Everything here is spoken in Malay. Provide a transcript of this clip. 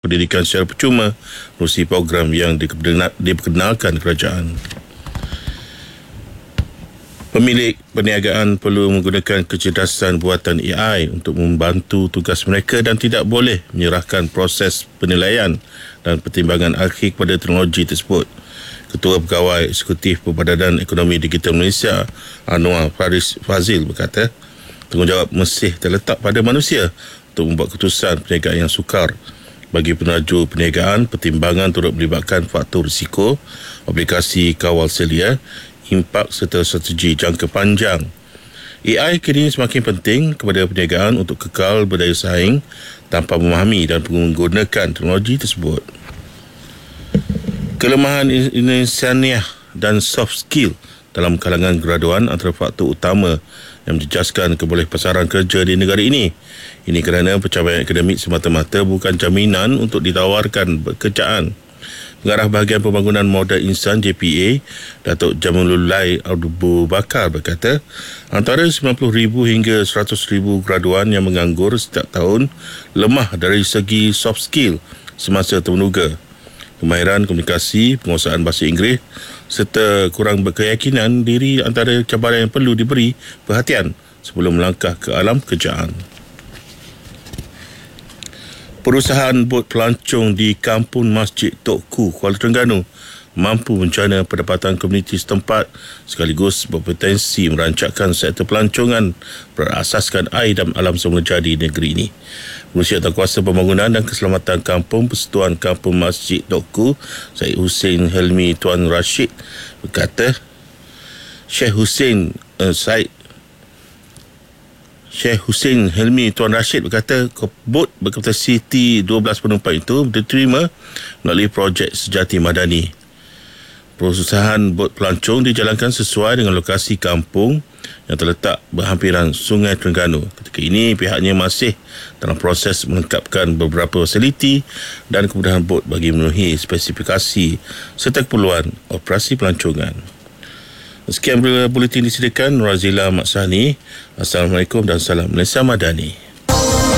pendidikan secara percuma melalui program yang diperkenalkan kerajaan. Pemilik perniagaan perlu menggunakan kecerdasan buatan AI untuk membantu tugas mereka dan tidak boleh menyerahkan proses penilaian dan pertimbangan akhir kepada teknologi tersebut. Ketua Pegawai Eksekutif Perbadanan Ekonomi Digital Malaysia, Anwar Faris Fazil berkata, tanggungjawab masih terletak pada manusia untuk membuat keputusan perniagaan yang sukar. Bagi peneraju perniagaan, pertimbangan turut melibatkan faktor risiko, aplikasi kawal selia, impak serta strategi jangka panjang. AI kini semakin penting kepada perniagaan untuk kekal berdaya saing tanpa memahami dan menggunakan teknologi tersebut. Kelemahan insaniah dan soft skill dalam kalangan graduan antara faktor utama yang menjejaskan kebolepasaran kerja di negara ini. Ini kerana pencapaian akademik semata-mata bukan jaminan untuk ditawarkan pekerjaan. Pengarah Bahagian Pembangunan Modal Insan JPA, Datuk Jamilul Lai Abu Bakar berkata, antara 90,000 hingga 100,000 graduan yang menganggur setiap tahun lemah dari segi soft skill semasa termenuga. Kemahiran komunikasi, penguasaan bahasa Inggeris serta kurang berkeyakinan diri antara cabaran yang perlu diberi perhatian sebelum melangkah ke alam pekerjaan. Perusahaan bot pelancong di Kampung Masjid Tok Ku, Kuala Terengganu mampu mencana pendapatan komuniti setempat sekaligus berpotensi merancangkan sektor pelancongan berasaskan air dan alam semula jadi negeri ini. Pengurusi Kuasa Pembangunan dan Keselamatan Kampung Persekutuan Kampung Masjid Tok Ku, Syed Hussein Helmi Tuan Rashid berkata, Syekh Hussein Helmi Tuan Rashid berkata bot berkapasiti 12 penumpang itu diterima melalui projek Sejati Madani. Perusahaan bot pelancong dijalankan sesuai dengan lokasi kampung yang terletak berhampiran Sungai Terengganu. Ketika ini pihaknya masih dalam proses melengkapkan beberapa fasiliti dan kemudahan bot bagi memenuhi spesifikasi serta keperluan operasi pelancongan. Sekian buletin disediakan Razila Maksani. Assalamualaikum dan salam Malaysia Madani.